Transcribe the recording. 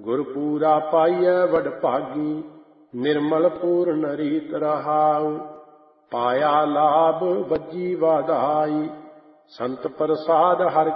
गुरपूरा पाइय वड भागी, निर्मल पूर्ण रीत रहाऊ। पाया लाभ बज्जी वाधाई, संत प्रसाद हर